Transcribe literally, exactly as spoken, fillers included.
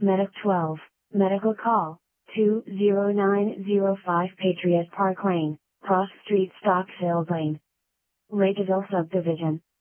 Medic twelve, Medical Call, two zero nine zero five Patriot Park Lane, Cross Street Stockfield Lane. Lakeville Subdivision.